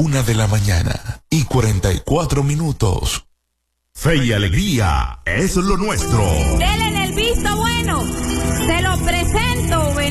1:44 Fe y alegría es lo nuestro. Denle el visto bueno. Se lo presento,